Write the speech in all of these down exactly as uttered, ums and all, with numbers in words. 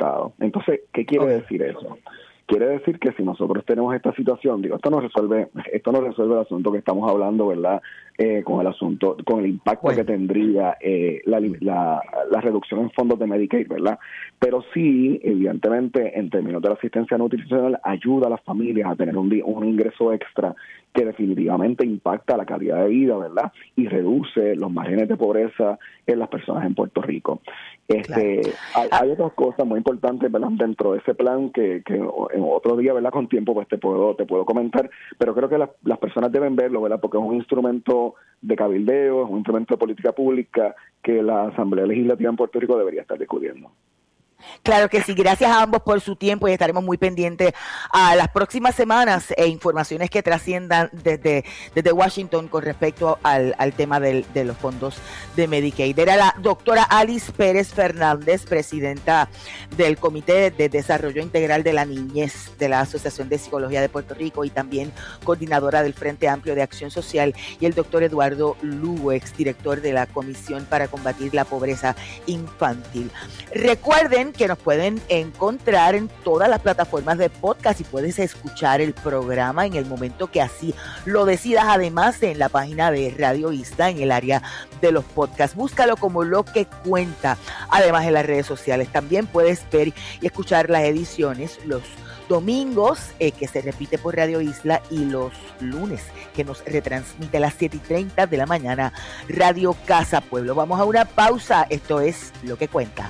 certificado. Entonces, ¿qué quiere okay. decir eso? Quiere decir que si nosotros tenemos esta situación, digo, esto no resuelve, esto no resuelve el asunto que estamos hablando, ¿verdad? Eh, con el asunto, con el impacto bueno. que tendría eh, la, la, la reducción en fondos de Medicaid, ¿verdad? Pero sí, evidentemente, en términos de la asistencia nutricional, ayuda a las familias a tener un, un ingreso extra que definitivamente impacta la calidad de vida, ¿verdad? Y reduce los márgenes de pobreza en las personas en Puerto Rico. Este, claro. hay, hay otras cosas muy importantes, ¿verdad? Dentro de ese plan que, que en otro día, ¿verdad? Con tiempo, pues te puedo te puedo comentar, pero creo que las, las personas deben verlo, ¿verdad? Porque es un instrumento de cabildeo, es un instrumento de política pública que la Asamblea Legislativa en Puerto Rico debería estar discutiendo. Claro que sí, gracias a ambos por su tiempo y estaremos muy pendientes a las próximas semanas e informaciones que trasciendan desde, desde Washington con respecto al, al tema del, de los fondos de Medicaid. Era la doctora Alice Pérez Fernández, presidenta del Comité de Desarrollo Integral de la Niñez de la Asociación de Psicología de Puerto Rico y también coordinadora del Frente Amplio de Acción Social, y el doctor Eduardo Lugo, exdirector de la Comisión para Combatir la Pobreza Infantil. Recuerden que nos pueden encontrar en todas las plataformas de podcast y puedes escuchar el programa en el momento que así lo decidas, además en la página de Radio Isla en el área de los podcasts. Búscalo como Lo que Cuenta, además en las redes sociales. También puedes ver y escuchar las ediciones los domingos, eh, que se repite por Radio Isla, y los lunes, que nos retransmite a las siete y treinta de la mañana Radio Casa Pueblo. Vamos a una pausa. Esto es Lo que Cuenta.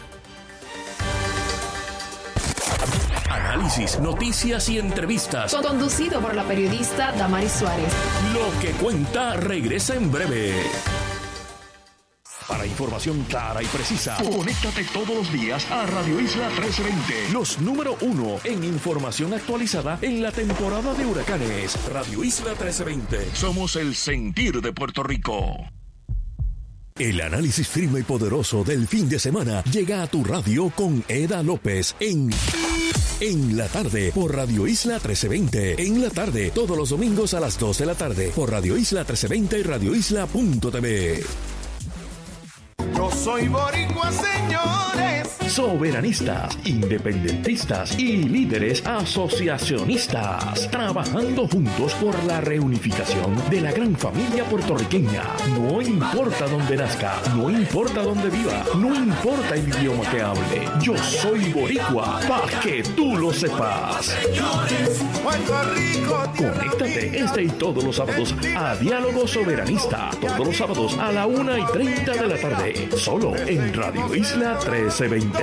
Análisis, noticias y entrevistas. Conducido por la periodista Damaris Suárez. Lo que Cuenta regresa en breve. Para información clara y precisa, conéctate todos los días a Radio Isla trece veinte. Los número uno en información actualizada en la temporada de huracanes. Radio Isla trece veinte. Somos el sentir de Puerto Rico. El análisis firme y poderoso del fin de semana llega a tu radio con Eda López en... En la tarde, por Radio Isla trece veinte. En la tarde, todos los domingos a las dos de la tarde, por Radio Isla trece veinte y radio isla punto t v. Yo soy boricua, señores. Soberanistas, independentistas y líderes asociacionistas, trabajando juntos por la reunificación de la gran familia puertorriqueña. No importa dónde nazca, no importa dónde viva, no importa el idioma que hable. Yo soy boricua, para que tú lo sepas. Señores, Puerto Rico. Conéctate este y todos los sábados a Diálogo Soberanista. Todos los sábados a la una y treinta de la tarde. Solo en Radio Isla trece veinte.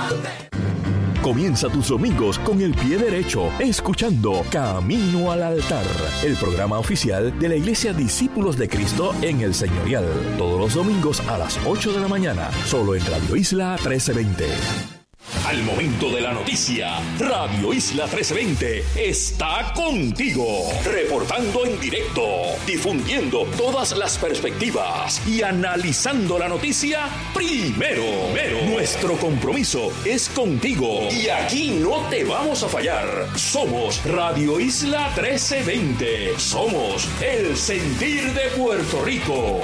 Comienza tus domingos con el pie derecho, escuchando Camino al Altar, el programa oficial de la Iglesia Discípulos de Cristo en el Señorial. Todos los domingos a las ocho de la mañana, solo en Radio Isla trece veinte. Al momento de la noticia, Radio Isla trece veinte está contigo, reportando en directo, difundiendo todas las perspectivas y analizando la noticia primero. primero. Nuestro compromiso es contigo y aquí no te vamos a fallar. Somos Radio Isla trece veinte. Somos el sentir de Puerto Rico.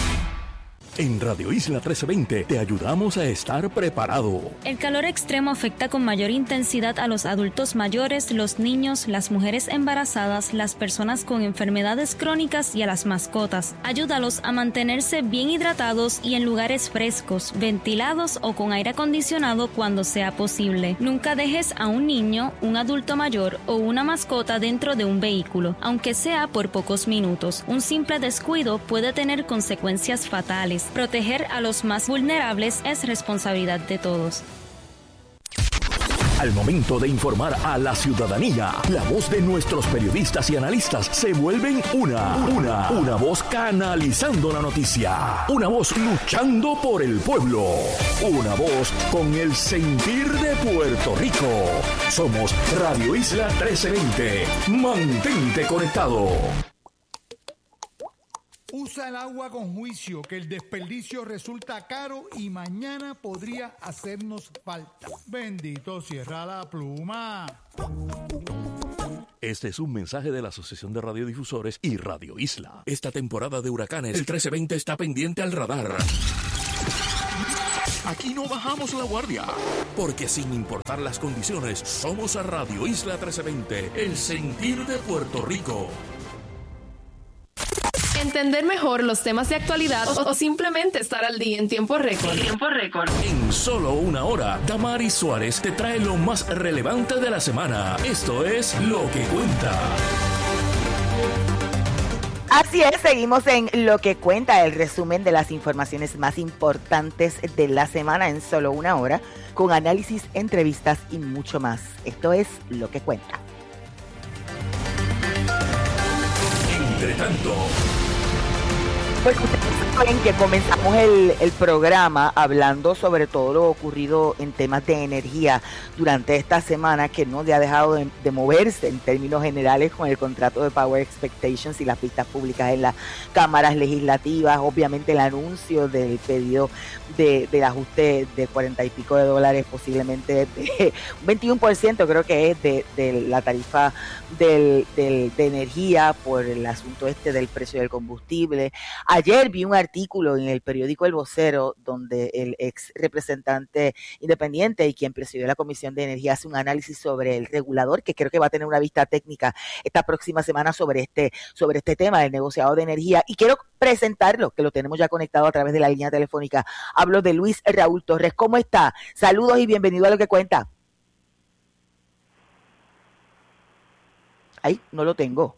En Radio Isla trece veinte te ayudamos a estar preparado. El calor extremo afecta con mayor intensidad a los adultos mayores, los niños, las mujeres embarazadas, las personas con enfermedades crónicas y a las mascotas. Ayúdalos a mantenerse bien hidratados y en lugares frescos, ventilados o con aire acondicionado cuando sea posible. Nunca dejes a un niño, un adulto mayor o una mascota dentro de un vehículo, aunque sea por pocos minutos. Un simple descuido puede tener consecuencias fatales. Proteger a los más vulnerables es responsabilidad de todos. Al momento de informar a la ciudadanía, la voz de nuestros periodistas y analistas se vuelven una, una, una voz canalizando la noticia, una voz luchando por el pueblo, una voz con el sentir de Puerto Rico. Somos Radio Isla trece veinte. Mantente conectado. Usa el agua con juicio, que el desperdicio resulta caro y mañana podría hacernos falta. Bendito, cierra la pluma. Este es un mensaje de la Asociación de Radiodifusores y Radio Isla. Esta temporada de huracanes, el trece veinte está pendiente al radar. Aquí no bajamos la guardia, porque sin importar las condiciones, somos a Radio Isla trece veinte, el sentir de Puerto Rico. Entender mejor los temas de actualidad o, o simplemente estar al día en tiempo récord. Tiempo récord. En solo una hora, Damaris Suárez te trae lo más relevante de la semana. Esto es Lo que Cuenta. Así es, seguimos en Lo que Cuenta, el resumen de las informaciones más importantes de la semana en solo una hora, con análisis, entrevistas y mucho más. Esto es Lo que Cuenta. Entre tanto, pues ustedes saben que comenzamos el, el programa hablando sobre todo lo ocurrido en temas de energía durante esta semana, que no se ha dejado de, de moverse en términos generales con el contrato de Power Expectations y las vistas públicas en las cámaras legislativas. Obviamente el anuncio del pedido de, del ajuste de cuarenta y pico de dólares, posiblemente de un veintiuno por ciento creo que es de, de la tarifa del, del, de energía por el asunto este del precio del combustible. Ayer vi un artículo en el periódico El Vocero donde el ex representante independiente y quien presidió la Comisión de Energía hace un análisis sobre el regulador, que creo que va a tener una vista técnica esta próxima semana sobre este, sobre este tema del negociado de energía. Y quiero presentarlo, que lo tenemos ya conectado a través de la línea telefónica. Hablo de Luis Raúl Torres. ¿Cómo está? Saludos y bienvenido a Lo que Cuenta. Ay, no lo tengo.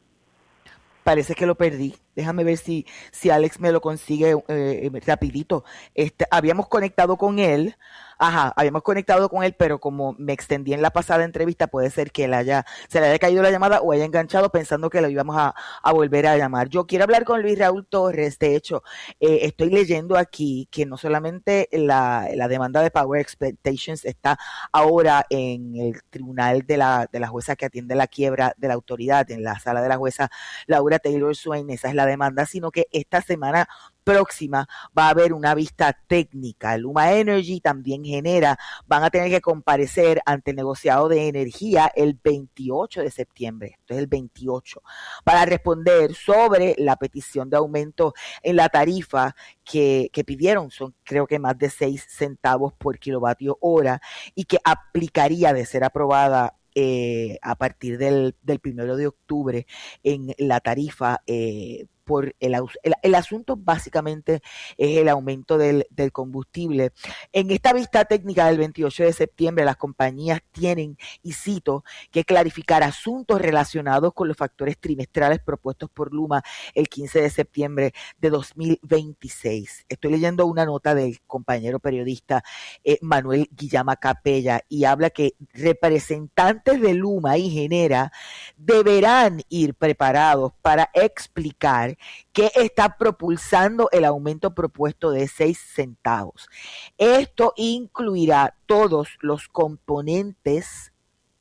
Parece que lo perdí. Déjame ver si, si Alex me lo consigue eh, rapidito. Este, habíamos conectado con él. Ajá, habíamos conectado con él, pero como me extendí en la pasada entrevista, puede ser que él haya, se le haya caído la llamada o haya enganchado pensando que lo íbamos a, a volver a llamar. Yo quiero hablar con Luis Raúl Torres. De hecho, eh, estoy leyendo aquí que no solamente la, la demanda de Power Expectations está ahora en el tribunal de la, de la jueza que atiende la quiebra de la autoridad, en la sala de la jueza Laura Taylor Swain, esa es la demanda, sino que esta semana próxima va a haber una vista técnica. Luma Energy también genera, van a tener que comparecer ante el negociado de energía el veintiocho de septiembre, esto es el veintiocho, para responder sobre la petición de aumento en la tarifa que, que pidieron, son creo que más de seis centavos por kilovatio hora, y que aplicaría de ser aprobada eh, a partir del, del primero de octubre en la tarifa eh, por el, el, el asunto básicamente es el aumento del, del combustible. En esta vista técnica del veintiocho de septiembre, las compañías tienen, y cito, que clarificar asuntos relacionados con los factores trimestrales propuestos por Luma el quince de septiembre de dos mil veintiséis. Estoy leyendo una nota del compañero periodista eh, Manuel Guillama Capella, y habla que representantes de Luma y Genera deberán ir preparados para explicar que está propulsando el aumento propuesto de seis centavos. Esto incluirá todos los componentes,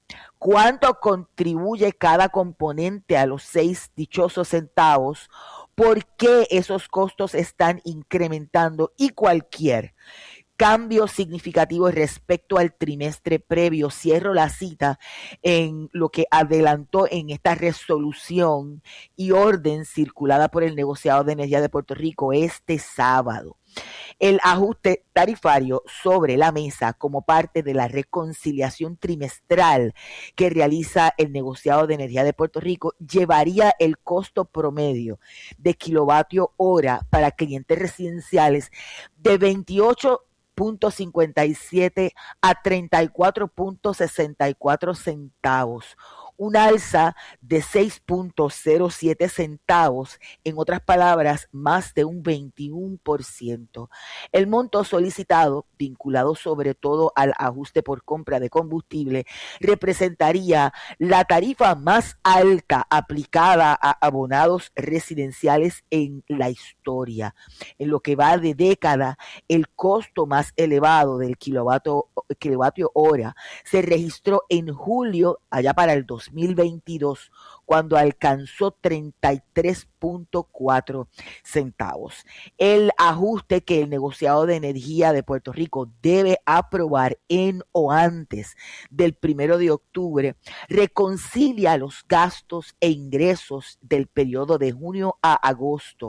cuánto contribuye cada componente a los seis dichosos centavos, por qué esos costos están incrementando y cualquier cambios significativos respecto al trimestre previo. Cierro la cita en lo que adelantó en esta resolución y orden circulada por el negociado de energía de Puerto Rico este sábado. El ajuste tarifario sobre la mesa como parte de la reconciliación trimestral que realiza el negociado de energía de Puerto Rico llevaría el costo promedio de kilovatio hora para clientes residenciales de veintiocho punto cincuenta y siete a treinta y cuatro punto sesenta y cuatro centavos, un alza de seis punto cero siete centavos, en otras palabras, más de un veintiuno por ciento. El monto solicitado, vinculado sobre todo al ajuste por compra de combustible, representaría la tarifa más alta aplicada a abonados residenciales en la historia. En lo que va de década, el costo más elevado del kilovatio, kilovatio hora se registró en julio, allá para el dos mil veintidós, cuando alcanzó treinta y tres punto cuatro centavos. El ajuste que el negociado de energía de Puerto Rico debe aprobar en o antes del primero de octubre reconcilia los gastos e ingresos del periodo de junio a agosto,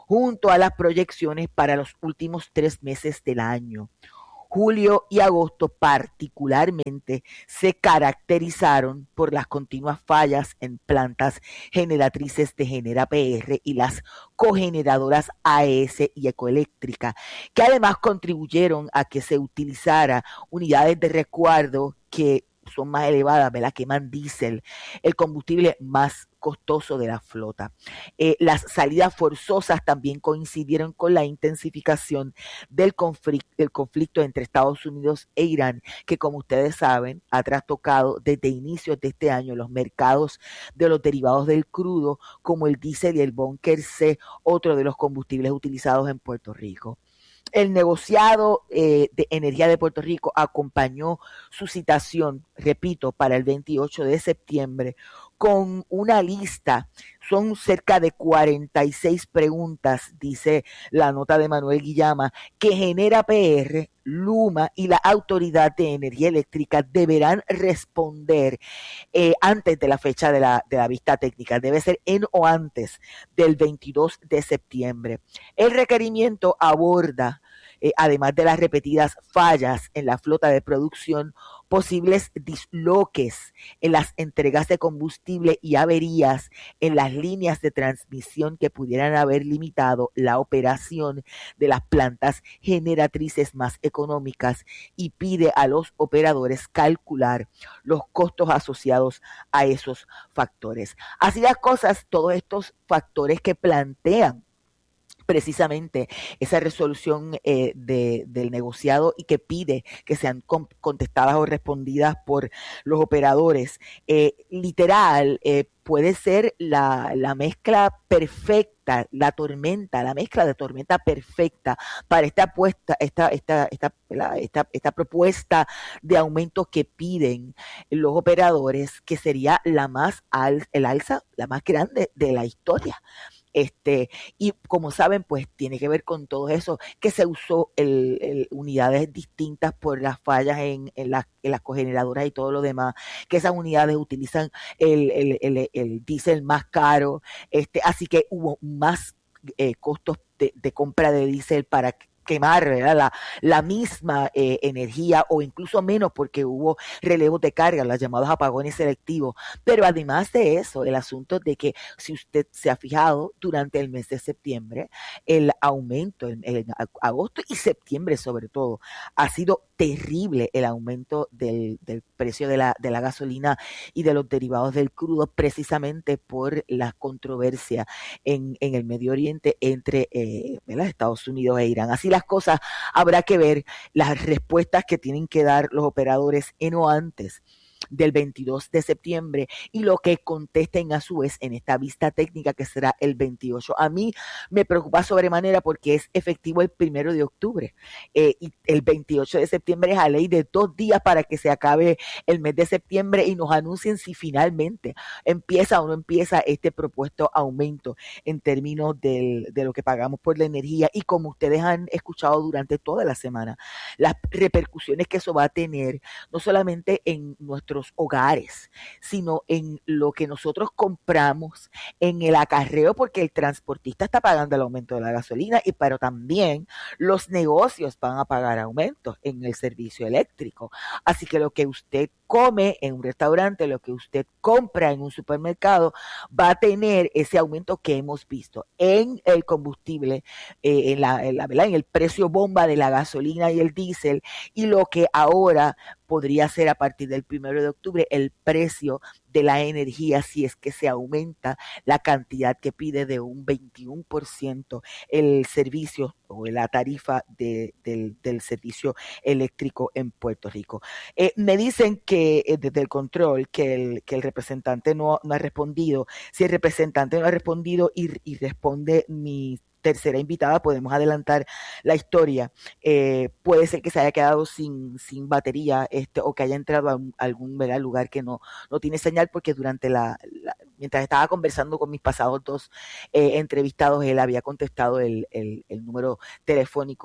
junto a las proyecciones para los últimos tres meses del año. Julio y agosto particularmente se caracterizaron por las continuas fallas en plantas generatrices de Genera P R y las cogeneradoras A E S y Ecoeléctrica, que además contribuyeron a que se utilizara unidades de resguardo que son más elevadas, ¿verdad? Queman diésel, el combustible más costoso de la flota. Eh, las salidas forzosas también coincidieron con la intensificación del conflicto, del conflicto entre Estados Unidos e Irán, que como ustedes saben, ha trastocado desde inicios de este año los mercados de los derivados del crudo, como el diésel y el búnker C, otro de los combustibles utilizados en Puerto Rico. El negociado eh, de energía de Puerto Rico acompañó su citación, repito, para el veintiocho de septiembre, con una lista. Son cerca de cuarenta y seis preguntas, dice la nota de Manuel Guillama, que Genera P R, Luma y la Autoridad de Energía Eléctrica deberán responder eh, antes de la fecha de la, de la vista técnica. Debe ser en o antes del veintidós de septiembre. El requerimiento aborda, Eh, además de las repetidas fallas en la flota de producción, posibles disloques en las entregas de combustible y averías en las líneas de transmisión que pudieran haber limitado la operación de las plantas generatrices más económicas, y pide a los operadores calcular los costos asociados a esos factores. Así las cosas, todos estos factores que plantean precisamente esa resolución eh, de, del negociado y que pide que sean con, contestadas o respondidas por los operadores, eh, literal, eh, puede ser la, la mezcla perfecta, la tormenta, la mezcla de tormenta perfecta para esta apuesta, esta, esta, esta, la, esta, esta propuesta de aumento que piden los operadores, que sería la más al, el alza, la más grande de la historia. Este, y como saben, pues tiene que ver con todo eso, que se usó el, el, unidades distintas por las fallas en, en, las, en las cogeneradoras y todo lo demás, que esas unidades utilizan el, el, el, el diésel más caro, este, así que hubo más eh, costos de, de compra de diésel para quemar, ¿verdad? La, la misma eh, energía, o incluso menos, porque hubo relevos de carga, los llamados apagones selectivos. Pero además de eso, el asunto de que, si usted se ha fijado, durante el mes de septiembre, el aumento en, en agosto y septiembre sobre todo, ha sido terrible el aumento del, del precio de la, de la gasolina y de los derivados del crudo, precisamente por la controversia en, en el Medio Oriente entre eh, Estados Unidos e Irán. Así las cosas, habrá que ver las respuestas que tienen que dar los operadores en o antes del veintidós de septiembre y lo que contesten a su vez en esta vista técnica que será el veintiocho. A mí me preocupa sobremanera porque es efectivo el primero de octubre eh, y el veintiocho de septiembre es a ley de dos días para que se acabe el mes de septiembre y nos anuncien si finalmente empieza o no empieza este propuesto aumento en términos del, de lo que pagamos por la energía. Y como ustedes han escuchado durante toda la semana, las repercusiones que eso va a tener no solamente en nuestro hogares, sino en lo que nosotros compramos, en el acarreo, porque el transportista está pagando el aumento de la gasolina, y pero también los negocios van a pagar aumentos en el servicio eléctrico. Así que lo que usted come en un restaurante, lo que usted compra en un supermercado, va a tener ese aumento que hemos visto en el combustible, eh, en, la, en, la, ¿verdad? en el precio bomba de la gasolina y el diésel, y lo que ahora podría ser a partir del primero de octubre el precio de la energía, si es que se aumenta la cantidad que pide de un veintiuno por ciento el servicio o la tarifa de, del, del servicio eléctrico en Puerto Rico. Eh, me dicen que eh, desde el control que el, que el representante no, no ha respondido. Si el representante no ha respondido y, y responde mi tercera invitada, podemos adelantar la historia. Eh, puede ser que se haya quedado sin, sin batería este, o que haya entrado a, un, a algún ¿verdad? lugar que no, no tiene señal, porque durante la, la mientras estaba conversando con mis pasados dos eh, entrevistados, él había contestado el, el, el número telefónico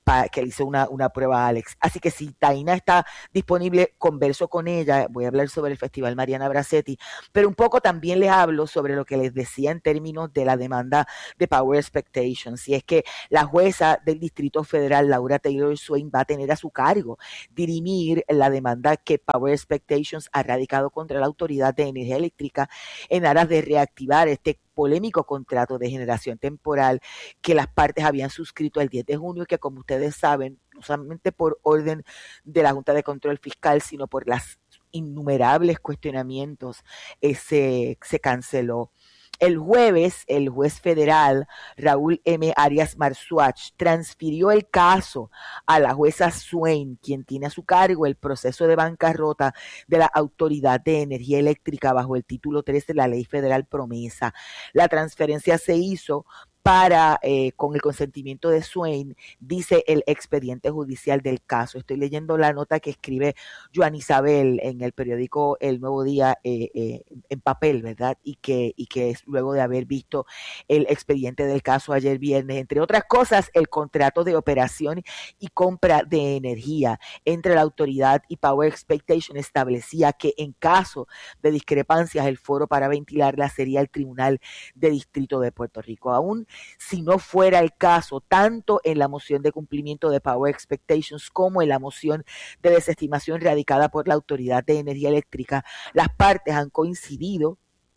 para que le hizo una, una prueba a Alex. Así que si Taina está disponible, converso con ella, voy a hablar sobre el Festival Mariana Bracetti, pero un poco también les hablo sobre lo que les decía en términos de la demanda de Power Expectations, y es que la jueza del Distrito Federal, Laura Taylor Swain, va a tener a su cargo dirimir la demanda que Power Expectations ha radicado contra la Autoridad de Energía Eléctrica en aras de reactivar este polémico contrato de generación temporal que las partes habían suscrito el diez de junio, que como ustedes saben, no solamente por orden de la Junta de Control Fiscal, sino por las innumerables cuestionamientos, eh, se, se canceló. El jueves, el juez federal Raúl M. Arias Marzuach transfirió el caso a la jueza Swain, quien tiene a su cargo el proceso de bancarrota de la Autoridad de Energía Eléctrica bajo el título tres de la Ley Federal Promesa. La transferencia se hizo para, eh, con el consentimiento de Swain, dice el expediente judicial del caso. Estoy leyendo la nota que escribe Joan Isabel en el periódico El Nuevo Día, eh, eh, en papel, ¿verdad? Y que, y que es luego de haber visto el expediente del caso ayer viernes. Entre otras cosas, el contrato de operación y compra de energía entre la autoridad y Power Expectation establecía que en caso de discrepancias, el foro para ventilarla sería el Tribunal de Distrito de Puerto Rico. Aún si no fuera el caso, tanto en la moción de cumplimiento de Power Expectations como en la moción de desestimación radicada por la Autoridad de Energía Eléctrica, las partes han coincidido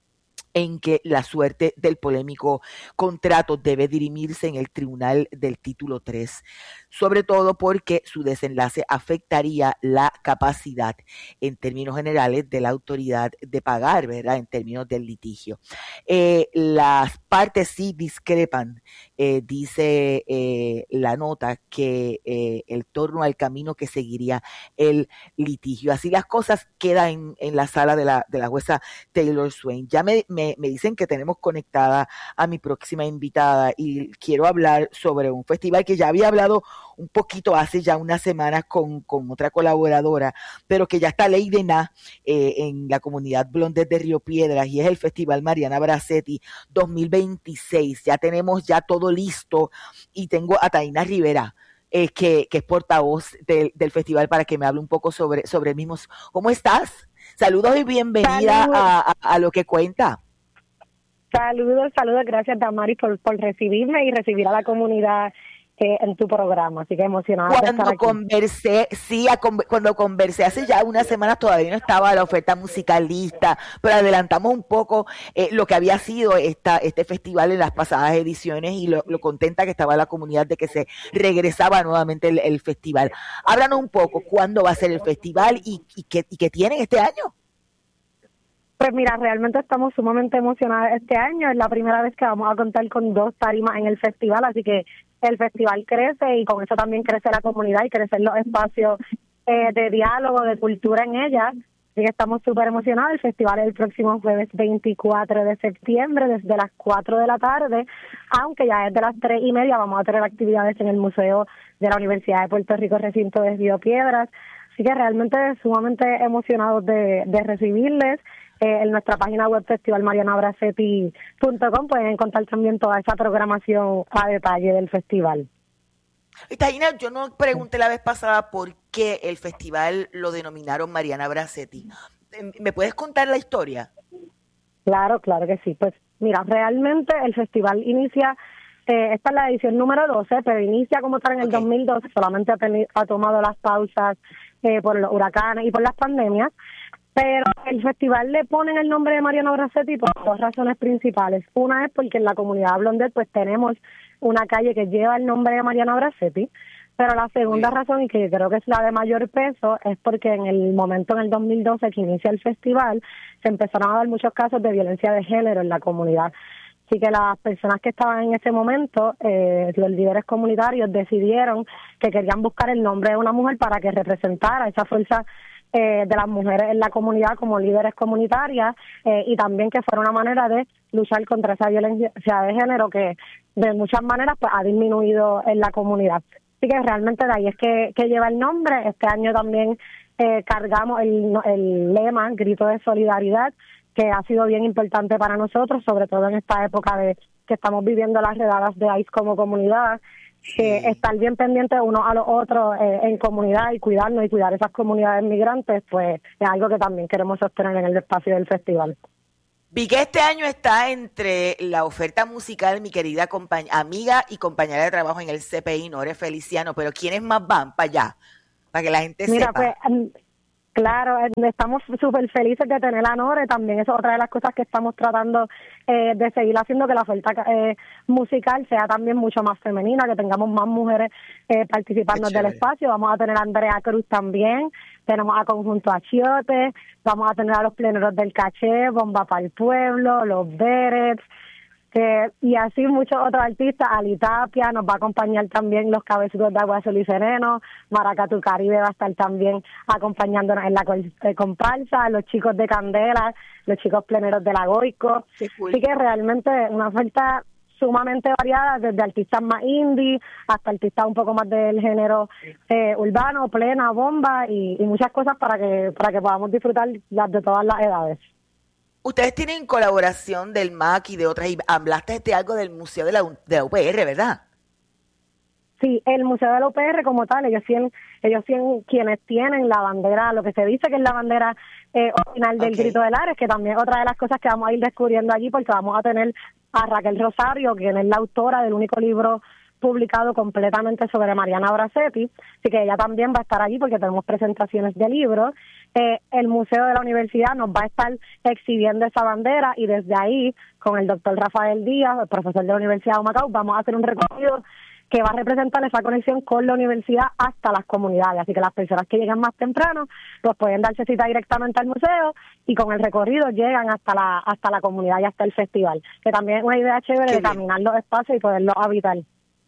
en que la suerte del polémico contrato debe dirimirse en el tribunal del título tres, sobre todo porque su desenlace afectaría la capacidad en términos generales de la autoridad de pagar, ¿verdad? En términos del litigio. Eh, las partes sí discrepan, eh, dice eh, la nota, que eh, el torno al camino que seguiría el litigio. Así las cosas quedan en, en la sala de la, de la jueza Taylor Swain. Ya me, me, me dicen que tenemos conectada a mi próxima invitada y quiero hablar sobre un festival que ya había hablado un poquito hace ya unas semanas con, con otra colaboradora, pero que ya está ley de nada eh, en la comunidad Blondes de Río Piedras, y es el Festival Mariana Bracetti dos mil veintiséis. Ya tenemos ya todo listo y tengo a Taina Rivera, eh, que, que es portavoz del, del festival, para que me hable un poco sobre, sobre el mismo. ¿Cómo estás? Saludos y bienvenida a, a, a Lo que Cuenta. Saludos, saludos, gracias Damaris por, por recibirme y recibir a la comunidad eh, en tu programa, así que emocionada cuando de estar aquí. Conversé, sí, a, cuando conversé hace ya unas semanas todavía no estaba la oferta musical lista, pero adelantamos un poco eh, lo que había sido esta, este festival en las pasadas ediciones y lo, lo contenta que estaba la comunidad de que se regresaba nuevamente el, el festival. Háblanos un poco, ¿cuándo va a ser el festival y, y, qué, y qué tienen este año? Pues mira, realmente estamos sumamente emocionados este año. Es la primera vez que vamos a contar con dos tarimas en el festival, así que el festival crece y con eso también crece la comunidad y crecen los espacios eh, de diálogo, de cultura en ella. Así que estamos súper emocionados. El festival es el próximo jueves veinticuatro de septiembre desde las cuatro de la tarde, aunque ya desde las tres y media vamos a tener actividades en el Museo de la Universidad de Puerto Rico, recinto de Río Piedras. Así que realmente sumamente emocionados de, de recibirles. Eh, en nuestra página web festival mariana bracetti punto com pueden encontrar también toda esa programación a detalle del festival. Taina, yo no pregunté la vez pasada por qué el festival lo denominaron Mariana Bracetti. ¿Me puedes contar la historia? Claro, claro que sí. Pues mira, realmente el festival inicia, eh, esta es la edición número doce, pero inicia como tal en el okay. dos mil doce, solamente ha, tenido, ha tomado las pausas eh, por los huracanes y por las pandemias. Pero el festival le ponen el nombre de Mariana Bracetti por dos razones principales. Una es porque en la comunidad Blondet pues tenemos una calle que lleva el nombre de Mariana Bracetti, pero la segunda razón, y que creo que es la de mayor peso, es porque en el momento, en el dos mil doce que inicia el festival, se empezaron a dar muchos casos de violencia de género en la comunidad. Así que las personas que estaban en ese momento, eh, los líderes comunitarios, decidieron que querían buscar el nombre de una mujer para que representara esa fuerza Eh, de las mujeres en la comunidad como líderes comunitarias eh, y también que fuera una manera de luchar contra esa violencia de género que de muchas maneras pues ha disminuido en la comunidad. Así que realmente de ahí es que, que lleva el nombre. Este año también eh, cargamos el, el lema Grito de Solidaridad, que ha sido bien importante para nosotros, sobre todo en esta época de que estamos viviendo las redadas de ICE como comunidad. que Sí. estar bien pendientes unos a los otros eh, en comunidad y cuidarnos y cuidar esas comunidades migrantes, pues es algo que también queremos sostener en el espacio del festival. Vi que este año está entre la oferta musical mi querida compañ- amiga y compañera de trabajo en el C P I, Nore Feliciano, pero ¿quiénes más van para allá? Para que la gente Mira, sepa. pues, mm, claro, eh, estamos súper felices de tener a Nore, también es otra de las cosas que estamos tratando eh, de seguir haciendo, que la oferta eh, musical sea también mucho más femenina, que tengamos más mujeres eh, participando del espacio. Vamos a tener a Andrea Cruz también, tenemos a Conjunto Achiote, vamos a tener a los pleneros del Caché, Bomba para el Pueblo, los Berets, Eh, y así muchos otros artistas. Ali Tapia nos va a acompañar también, los Cabezudos de Agua Azul y Sereno, Maracatu Caribe va a estar también acompañándonos en la eh, comparsa, los chicos de Candela, los chicos pleneros de la Goico. Qué cool. Así que realmente una oferta sumamente variada, desde artistas más indie hasta artistas un poco más del género eh, urbano, plena, bomba y, y muchas cosas para que para que podamos disfrutar las de todas las edades. Ustedes tienen colaboración del M A C y de otras, y hablaste de algo del Museo de la, de la U P R, ¿verdad? Sí, el Museo de la U P R como tal, ellos tienen, ellos tienen quienes tienen la bandera, lo que se dice que es la bandera eh, original del Okay. Grito de Lares, que también es otra de las cosas que vamos a ir descubriendo allí, porque vamos a tener a Raquel Rosario, quien es la autora del único libro publicado completamente sobre Mariana Bracetti, así que ella también va a estar allí porque tenemos presentaciones de libros. Eh, el Museo de la Universidad nos va a estar exhibiendo esa bandera y desde ahí, con el doctor Rafael Díaz, el profesor de la Universidad de Humacao, vamos a hacer un recorrido que va a representar esa conexión con la universidad hasta las comunidades. Así que las personas que llegan más temprano, pues pueden darse cita directamente al museo y con el recorrido llegan hasta la hasta la comunidad y hasta el festival, que también es una idea chévere Qué de bien. caminar los espacios y poderlos habitar.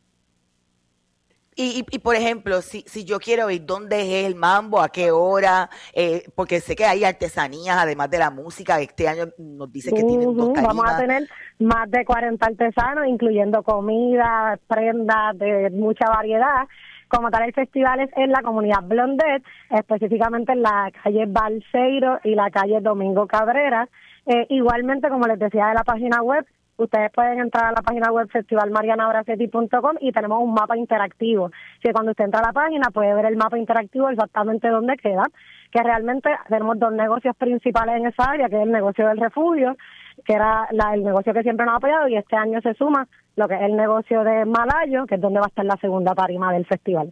Y, y, y por ejemplo, si, si yo quiero ir, ¿dónde es el mambo? ¿A qué hora? Eh, porque sé que hay artesanías, además de la música. Este año nos dice que tienen dos Ujú, tarimas. Vamos a tener más de cuarenta artesanos, incluyendo comida, prendas de mucha variedad. Como tal, el festival es en la comunidad Blondet, específicamente en la calle Balseiro y la calle Domingo Cabrera. Eh, igualmente, como les decía de la página web, ustedes pueden entrar a la página web festival mariana bracetti punto com y tenemos un mapa interactivo. Que cuando usted entra a la página puede ver el mapa interactivo exactamente dónde queda, que realmente tenemos dos negocios principales en esa área, que es el negocio del refugio, que era la, el negocio que siempre nos ha apoyado, y este año se suma lo que es el negocio de Malayo, que es donde va a estar la segunda tarima del festival.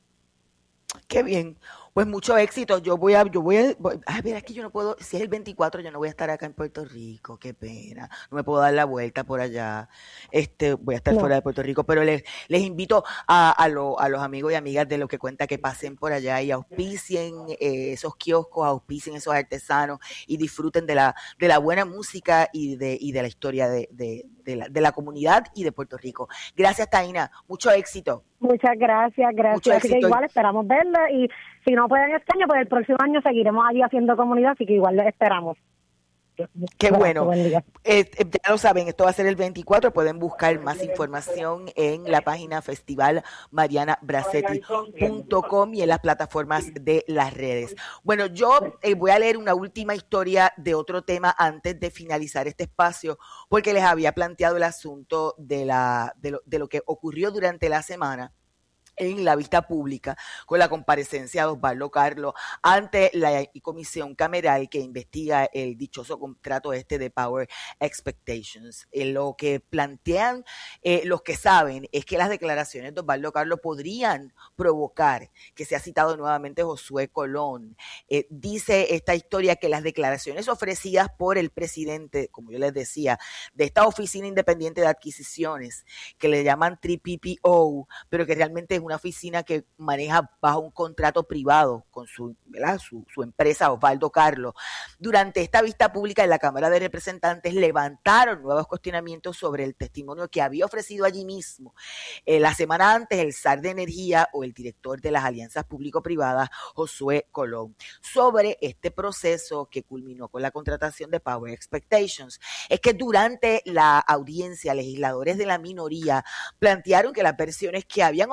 Qué bien. Pues mucho éxito. Yo voy a, yo voy a, voy, a ver, aquí yo no puedo, si es el veinticuatro, yo no voy a estar acá en Puerto Rico, qué pena. No me puedo dar la vuelta por allá. Este, voy a estar No. fuera de Puerto Rico, pero les, les invito a, a, lo, a los amigos y amigas de Lo que Cuenta que pasen por allá y auspicien eh, esos kioscos, auspicien esos artesanos y disfruten de la, de la buena música y de, y de la historia de, de, de, la, de la comunidad y de Puerto Rico. Gracias, Taina. Mucho éxito. Muchas gracias, Mucho gracias. Así que éxito. igual esperamos verla y si no pueden este año, pues el próximo año seguiremos allí haciendo comunidad, así que igual les esperamos. Qué bueno. Buen día. Eh, eh, ya lo saben, esto va a ser el veinticuatro. Pueden buscar más información en la página festival mariana bracetti punto com y en las plataformas de las redes. Bueno, yo eh, voy a leer una última historia de otro tema antes de finalizar este espacio, porque les había planteado el asunto de, la, de, lo, de lo que ocurrió durante la semana en la vista pública con la comparecencia de Osvaldo Carlos ante la comisión cameral que investiga el dichoso contrato este de Power Expectations. Eh, lo que plantean eh, los que saben es que las declaraciones de Osvaldo Carlos podrían provocar que sea citado nuevamente Josué Colón. Eh, dice esta historia que las declaraciones ofrecidas por el presidente, como yo les decía, de esta oficina independiente de adquisiciones que le llaman tres P P O, pero que realmente es una oficina que maneja bajo un contrato privado con su, ¿verdad? su, su empresa Osvaldo Carlos. Durante esta vista pública en la Cámara de Representantes levantaron nuevos cuestionamientos sobre el testimonio que había ofrecido allí mismo eh, la semana antes el zar de energía o el director de las alianzas público-privadas Josué Colón sobre este proceso que culminó con la contratación de Power Expectations. Es que durante la audiencia legisladores de la minoría plantearon que las versiones que habían ofrecido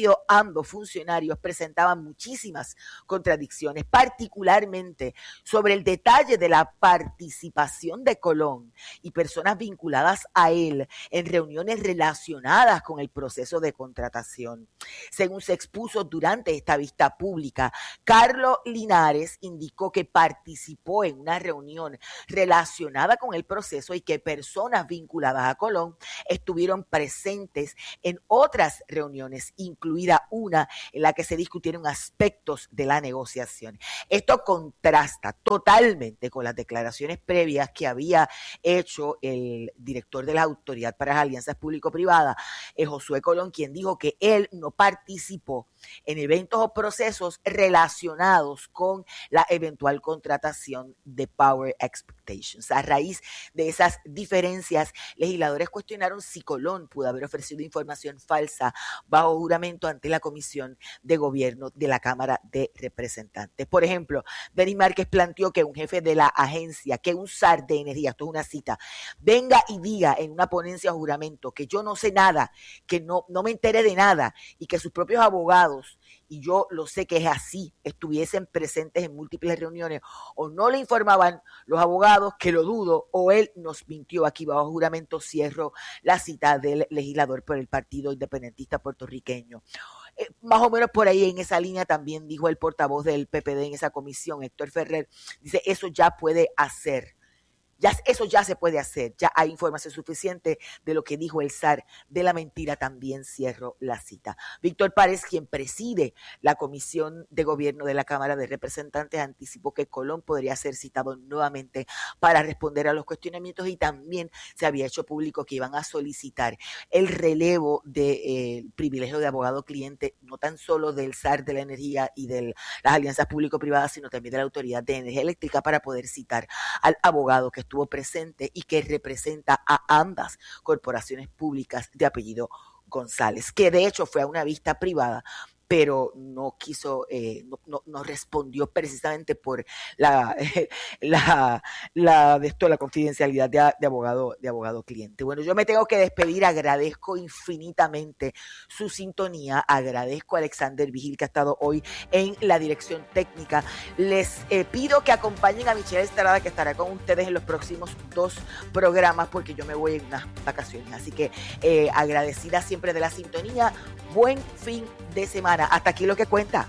sentido, ambos funcionarios presentaban muchísimas contradicciones, particularmente sobre el detalle de la participación de Colón y personas vinculadas a él en reuniones relacionadas con el proceso de contratación. Según se expuso durante esta vista pública, Carlos Linares indicó que participó en una reunión relacionada con el proceso y que personas vinculadas a Colón estuvieron presentes en otras reuniones, incluida una en la que se discutieron aspectos de la negociación. Esto contrasta totalmente con las declaraciones previas que había hecho el director de la Autoridad para las Alianzas Público-Privadas, eh, Josué Colón, quien dijo que él no participó en eventos o procesos relacionados con la eventual contratación de Power Expectations. A raíz de esas diferencias, legisladores cuestionaron si Colón pudo haber ofrecido información falsa bajo juramento ante la Comisión de Gobierno de la Cámara de Representantes. Por ejemplo, Denis Márquez planteó que un jefe de la agencia, que un S A R de energía, esto es una cita, venga y diga en una ponencia o juramento que yo no sé nada, que no, no me enteré de nada y que sus propios abogados, y yo lo sé que es así, estuviesen presentes en múltiples reuniones o no le informaban los abogados, que lo dudo, o él nos mintió aquí bajo juramento. Cierro la cita del legislador por el Partido Independentista Puertorriqueño. Eh, más o menos por ahí en esa línea también dijo el portavoz del P P D en esa comisión, Héctor Ferrer, dice, eso ya puede hacer. Ya, eso ya se puede hacer, ya hay información suficiente de lo que dijo el S A R de la mentira, también cierro la cita. Víctor Párez, quien preside la Comisión de Gobierno de la Cámara de Representantes, anticipó que Colón podría ser citado nuevamente para responder a los cuestionamientos y también se había hecho público que iban a solicitar el relevo del eh, privilegio de abogado cliente, no tan solo del S A R de la energía y de las alianzas público-privadas, sino también de la Autoridad de Energía Eléctrica para poder citar al abogado que estuvo presente y que representa a ambas corporaciones públicas de apellido González, que de hecho fue a una vista privada, pero no quiso, eh, no, no, no respondió precisamente por la, eh, la, la, de esto, la confidencialidad de, de abogado, de abogado cliente. Bueno, yo me tengo que despedir, agradezco infinitamente su sintonía, agradezco a Alexander Vigil que ha estado hoy en la dirección técnica. Les eh, pido que acompañen a Michelle Estrada, que estará con ustedes en los próximos dos programas, porque yo me voy en unas vacaciones, así que eh, agradecida siempre de la sintonía. Buen fin de semana. Hasta aquí lo que cuenta.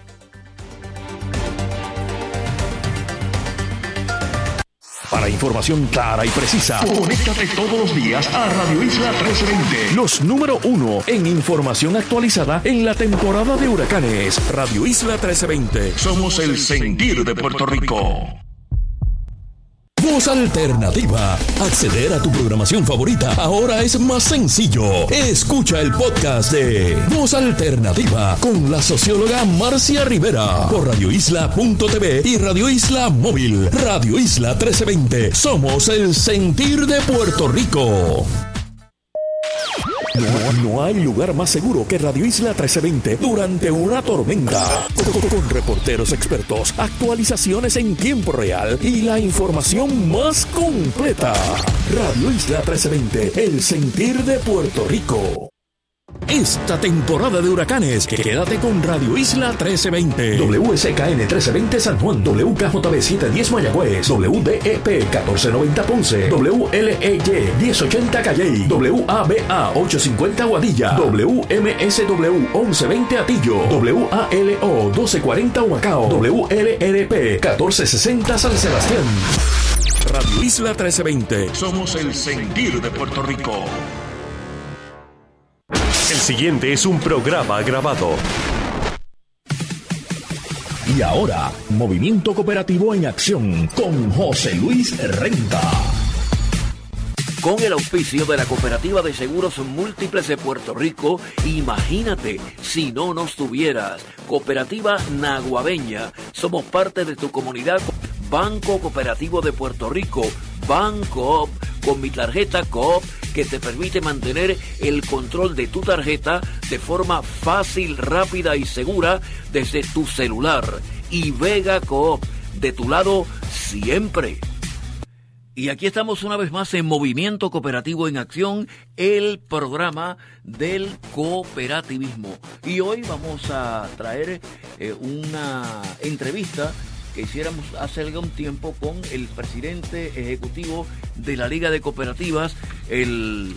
Para información clara y precisa, conéctate todos los días a Radio Isla trece veinte. Los número uno en información actualizada en la temporada de huracanes. Radio Isla trece veinte. Somos el sentir de Puerto Rico. Voz Alternativa. Acceder a tu programación favorita ahora es más sencillo. Escucha el podcast de Voz Alternativa con la socióloga Marcia Rivera por radio isla punto t v y Radio Isla Móvil. Radio Isla trece veinte. Somos el sentir de Puerto Rico. No, no hay lugar más seguro que Radio Isla trece veinte durante una tormenta. Con, con reporteros expertos, actualizaciones en tiempo real y la información más completa. Radio Isla trece veinte, el sentir de Puerto Rico. Esta temporada de huracanes, quédate con Radio Isla trece veinte. W S K N trece veinte San Juan, W K J B setecientos diez Mayagüez, W D E P catorce noventa Ponce, W L E Y diez ochenta Calley, W A B A ochocientos cincuenta Aguadilla, W M S W once veinte Atillo, W A L O doce cuarenta Humacao, W L R P catorce sesenta San Sebastián. Radio Isla trece veinte. Somos el sentir de Puerto Rico. El siguiente es un programa grabado. Y ahora, Movimiento Cooperativo en Acción con José Luis Renta. Con el auspicio de la Cooperativa de Seguros Múltiples de Puerto Rico, imagínate si no nos tuvieras. Cooperativa Naguabeña, somos parte de tu comunidad. Banco Cooperativo de Puerto Rico, Bancoop, con mi tarjeta Coop, que te permite mantener el control de tu tarjeta de forma fácil, rápida y segura desde tu celular. Y Vega Coop, de tu lado siempre. Y aquí estamos una vez más en Movimiento Cooperativo en Acción, el programa del cooperativismo. Y hoy vamos a traer eh, una entrevista que hiciéramos hace algún tiempo con el presidente ejecutivo de la Liga de Cooperativas, el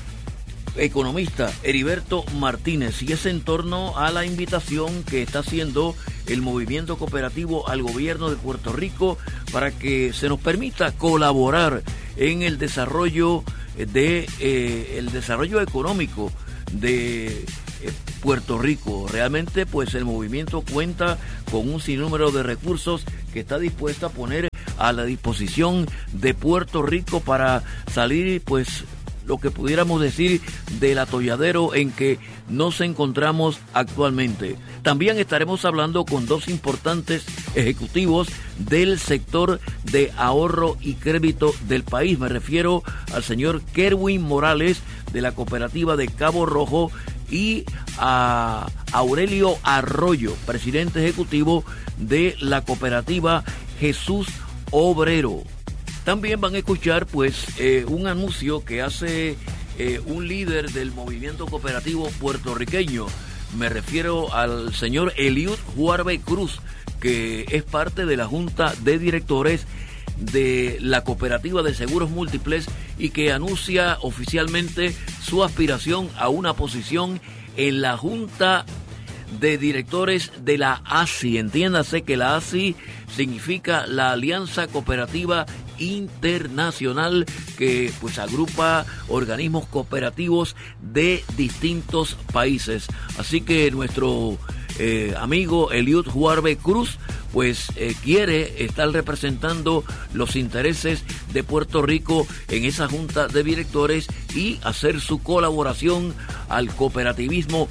economista Heriberto Martínez, y es en torno a la invitación que está haciendo el movimiento cooperativo al gobierno de Puerto Rico para que se nos permita colaborar en el desarrollo de eh, el desarrollo económico de eh, Puerto Rico. Realmente, pues el movimiento cuenta con un sinnúmero de recursos que está dispuesto a poner a la disposición de Puerto Rico para salir, pues, lo que pudiéramos decir del atolladero en que nos encontramos actualmente. También estaremos hablando con dos importantes ejecutivos del sector de ahorro y crédito del país. Me refiero al señor Kerwin Morales de la cooperativa de Cabo Rojo y a Aurelio Arroyo, presidente ejecutivo de la cooperativa Jesús Obrero. También van a escuchar pues eh, un anuncio que hace eh, un líder del movimiento cooperativo puertorriqueño. Me refiero al señor Eliud Juarbe Cruz, que es parte de la Junta de Directores de la Cooperativa de Seguros Múltiples y que anuncia oficialmente su aspiración a una posición en la Junta de Directores de la A S I. Entiéndase que la A S I significa la Alianza Cooperativa Internacional, que pues agrupa organismos cooperativos de distintos países. Así que nuestro eh, amigo Eliud Juarbe Cruz pues eh, quiere estar representando los intereses de Puerto Rico en esa junta de directores y hacer su colaboración al cooperativismo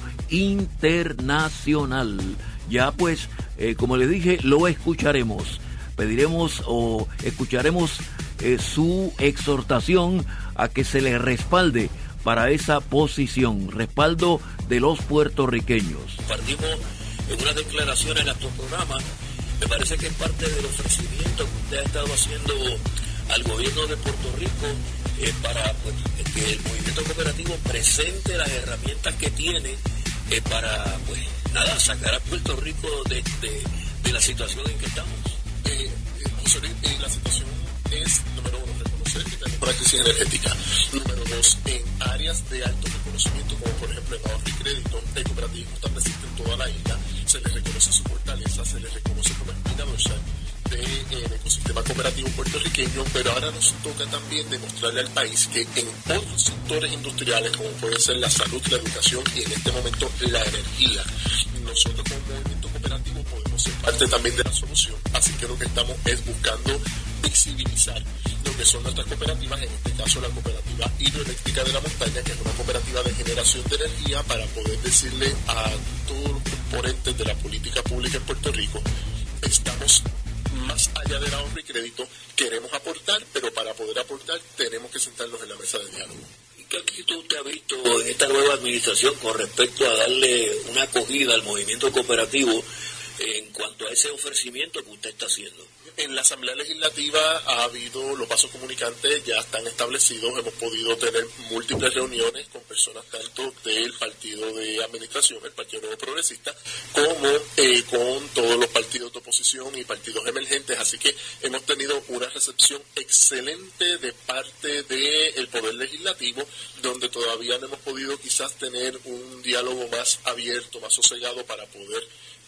internacional. Ya pues, eh, como le dije, lo escucharemos. Pediremos o escucharemos eh, su exhortación a que se le respalde para esa posición, respaldo de los puertorriqueños. Partimos en unas declaraciones en nuestro programa. Me parece que es parte del ofrecimiento que usted ha estado haciendo al gobierno de Puerto Rico eh, para pues, que el movimiento cooperativo presente las herramientas que tiene eh, para, pues, nada, sacar a Puerto Rico de, de, de la situación en que estamos. Eh, eh, José Luis, eh, la situación es, número uno, reconocer que tenemos una crisis energética. Número dos, en áreas de alto reconocimiento, como por ejemplo el ahorro y crédito, el cooperativismo está presente en toda la isla, se les reconoce su fortaleza, se les reconoce como espina dorsal del de, ecosistema cooperativo puertorriqueño, pero ahora nos toca también demostrarle al país que en otros sectores industriales, como puede ser la salud, la educación y en este momento la energía, nosotros como movimiento cooperativo podemos ser parte también de la solución. Así que lo que estamos es buscando visibilizar lo que son nuestras cooperativas, en este caso la cooperativa hidroeléctrica de la montaña, que es una cooperativa de generación de energía, para poder decirle a todos los componentes de la política pública en Puerto Rico, estamos más allá del ahorro y crédito, queremos aportar, pero para poder aportar tenemos que sentarnos en la mesa de diálogo. ¿Qué actitud usted ha visto en esta nueva administración con respecto a darle una acogida al movimiento cooperativo en cuanto a ese ofrecimiento que usted está haciendo? En la Asamblea Legislativa ha habido, los vasos comunicantes ya están establecidos, hemos podido tener múltiples reuniones con personas tanto del partido de administración, el Partido Nuevo Progresista, como eh, con todos los partidos de oposición y partidos emergentes, así que hemos tenido una recepción excelente de parte del Poder Legislativo, donde todavía no hemos podido quizás tener un diálogo más abierto, más sosegado para poder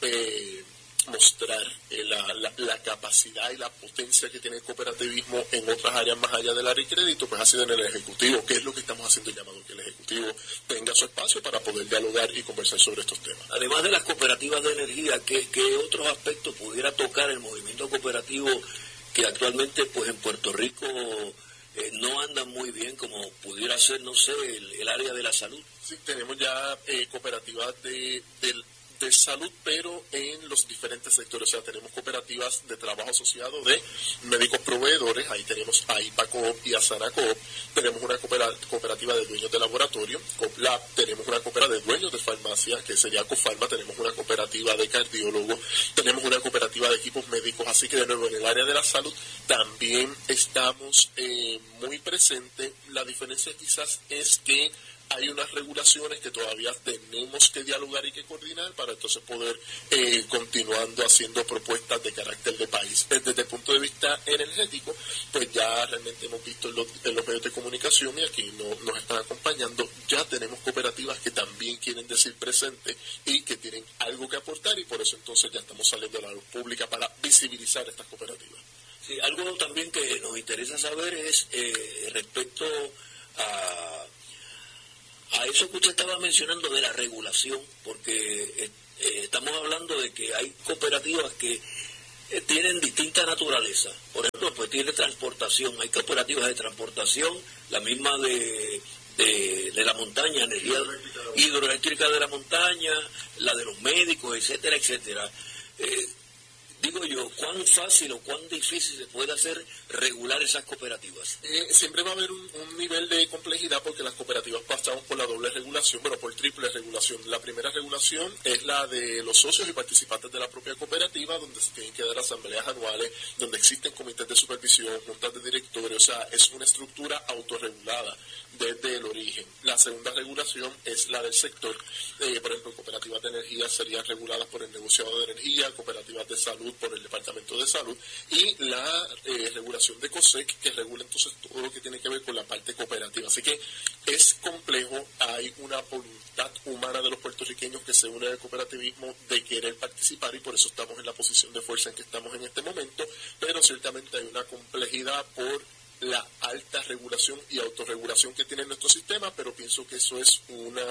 eh, mostrar eh, la, la, la capacidad y la potencia que tiene el cooperativismo en otras áreas más allá del área de crédito, pues ha sido en el Ejecutivo, que es lo que estamos haciendo llamado, que el Ejecutivo tenga su espacio para poder dialogar y conversar sobre estos temas. Además de las cooperativas de energía, ¿qué, qué otros aspectos pudiera tocar el movimiento cooperativo que actualmente pues en Puerto Rico eh, no andan muy bien, como pudiera ser, no sé, el, el área de la salud? Sí, tenemos ya eh, cooperativas de, del de salud, pero en los diferentes sectores. O sea, tenemos cooperativas de trabajo asociado de médicos proveedores, ahí tenemos a IPACOOP y a SANACOOP, tenemos una cooperativa de dueños de laboratorio, COPLAB, tenemos una cooperativa de dueños de farmacia, que sería COFARMA, tenemos una cooperativa de cardiólogos, tenemos una cooperativa de equipos médicos, así que de nuevo en el área de la salud también estamos eh, muy presentes. La diferencia quizás es que hay unas regulaciones que todavía tenemos que dialogar y que coordinar para entonces poder eh, continuando haciendo propuestas de carácter de país. Desde el punto de vista energético, pues ya realmente hemos visto en los, en los medios de comunicación y aquí no, nos están acompañando, ya tenemos cooperativas que también quieren decir presente y que tienen algo que aportar y por eso entonces ya estamos saliendo a la luz pública para visibilizar estas cooperativas. Sí, algo también que nos interesa saber es eh, respecto a A eso que usted estaba mencionando de la regulación, porque eh, eh, estamos hablando de que hay cooperativas que eh, tienen distinta naturaleza. Por ejemplo, pues tiene transportación, hay cooperativas de transportación, la misma de, de, de la montaña, energía hidroeléctrica de la montaña, la de los médicos, etcétera, etcétera. Eh, Digo yo, ¿cuán fácil o cuán difícil se puede hacer regular esas cooperativas? Eh, siempre va a haber un, un nivel de complejidad porque las cooperativas pasamos por la doble regulación, bueno, por triple regulación. La primera regulación es la de los socios y participantes de la propia cooperativa, donde se tienen que dar asambleas anuales, donde existen comités de supervisión, juntas de directorio, o sea, es una estructura autorregulada desde el origen. La segunda regulación es la del sector, eh, por ejemplo, cooperativas de energía serían reguladas por el negociado de energía, cooperativas de salud por el Departamento de Salud y la eh, regulación de COSEC que regula entonces todo lo que tiene que ver con la parte cooperativa. Así que es complejo, hay una voluntad humana de los puertorriqueños que se unen al cooperativismo de querer participar y por eso estamos en la posición de fuerza en que estamos en este momento, pero ciertamente hay una complejidad por la alta regulación y autorregulación que tiene nuestro sistema, pero pienso que eso es una...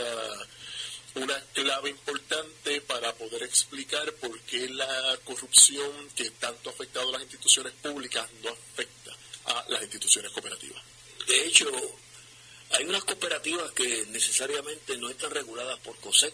una clave importante para poder explicar por qué la corrupción que tanto ha afectado a las instituciones públicas no afecta a las instituciones cooperativas. De hecho, hay unas cooperativas que necesariamente no están reguladas por COSEC.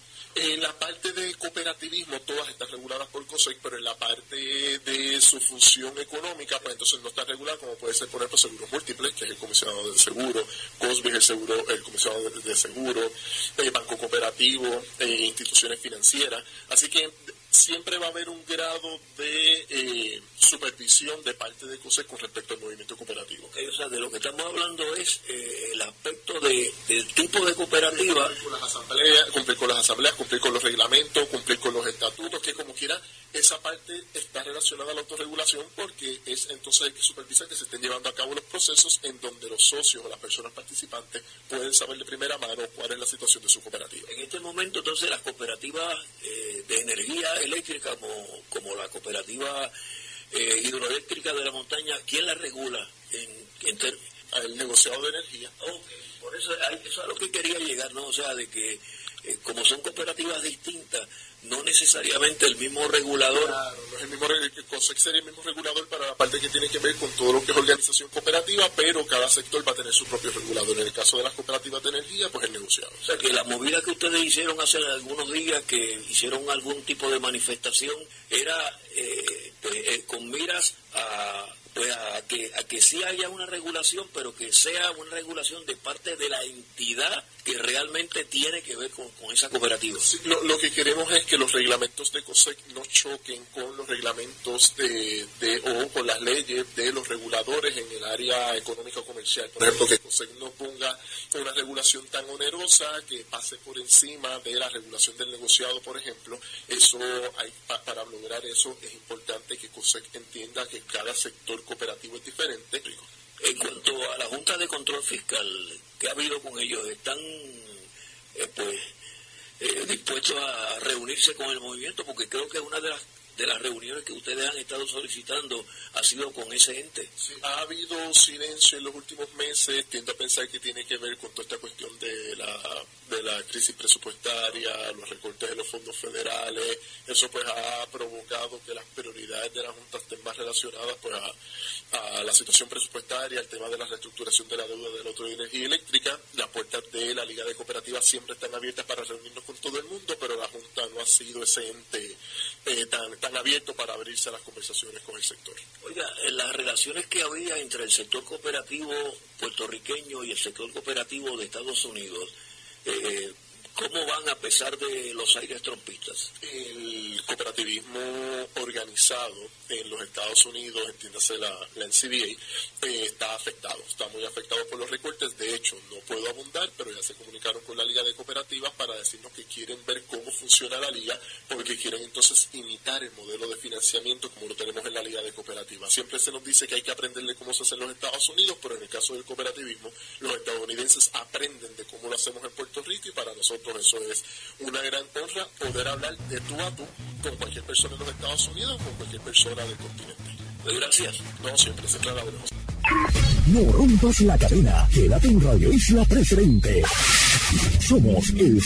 En la parte de cooperativismo todas están reguladas por COSEC, pero en la parte de su función económica, pues entonces no está regulada, como puede ser, por ejemplo, Seguros Múltiples, que es el comisionado del seguro, COSBI es el, seguro, el comisionado de, de seguro, eh, Banco Cooperativo, eh, instituciones financieras. Así que siempre va a haber un grado de eh, supervisión de parte de COSEC con respecto al movimiento cooperativo. Okay, o sea, de lo que estamos hablando es eh, el aspecto de, del tipo de cooperativa. Cumplir con las asambleas, cumplir con las asambleas, cumplir con los reglamentos, cumplir con los estatutos, que como quiera, esa parte está relacionada a la autorregulación porque es entonces el que supervisa que se estén llevando a cabo los procesos en donde los socios o las personas participantes pueden saber de primera mano cuál es la situación de su cooperativa. En este momento, entonces, las cooperativas eh, de energía eléctrica, como, como la cooperativa eh, hidroeléctrica de la montaña, ¿quién la regula? En, en ter... El negociado de energía. Okay. Por eso, eso es a lo que quería llegar, ¿no? O sea, de que eh, como son cooperativas distintas, no necesariamente el mismo regulador. Claro, no es el mismo el COSEC sería el mismo regulador para la parte que tiene que ver con todo lo que es organización cooperativa, pero cada sector va a tener su propio regulador. En el caso de las cooperativas de energía, pues el negociado. O sea, que la movida que ustedes hicieron hace algunos días, que hicieron algún tipo de manifestación, era eh, pues, eh, con miras a... pues a que, a que sí haya una regulación, pero que sea una regulación de parte de la entidad que realmente tiene que ver con, con esa cooperativa. Sí, lo, lo que queremos es que los reglamentos de COSEC no choquen con los reglamentos de, de o con las leyes de los reguladores en el área económica comercial. Por ejemplo, que COSEC no ponga una regulación tan onerosa que pase por encima de la regulación del negociado, por ejemplo. Eso hay, pa, para lograr eso es importante que COSEC entienda que cada sector cooperativo es diferente. En cuanto a la Junta de Control Fiscal, ¿qué ha habido con ellos? ¿Están eh, pues eh, dispuestos a reunirse con el movimiento? Porque creo que una de las de las reuniones que ustedes han estado solicitando ha sido con ese ente. Sí, ha habido silencio en los últimos meses. Tiendo a pensar que tiene que ver con toda esta cuestión de la de la crisis presupuestaria, los recortes de los fondos federales. Eso pues ha provocado que las prioridades de la Junta estén más relacionadas pues a, a la situación presupuestaria, al tema de la reestructuración de la deuda del otro de energía eléctrica. Las puertas de la Liga de Cooperativas siempre están abiertas para reunirnos con todo el mundo, pero la Junta no ha sido ese ente eh, tan, tan abierto para abrirse a las conversaciones con el sector. Oiga, en las relaciones que había entre el sector cooperativo puertorriqueño y el sector cooperativo de Estados Unidos, eh, ¿cómo van a pesar de los aires trompistas? El cooperativismo organizado en los Estados Unidos, entiéndase la, la N C B A, eh, está afectado, está muy afectado por los recortes. De hecho, no puedo abundar, pero ya se comunicaron con la Liga de Cooperativas para decirnos que quieren ver cómo funciona la Liga, porque quieren entonces imitar el modelo de financiamiento como lo tenemos en la Liga de Cooperativas. Siempre se nos dice que hay que aprenderle cómo se hace en los Estados Unidos, pero en el caso del cooperativismo, los estadounidenses aprenden de cómo lo hacemos en Puerto Rico, y para nosotros eso es una gran honra, poder hablar de tú a tú con cualquier persona en los Estados Unidos, con cualquier persona del continente. Pues gracias. No, siempre se aclara. No rompas la cadena. Quédate en Radio Isla Presidente. Somos el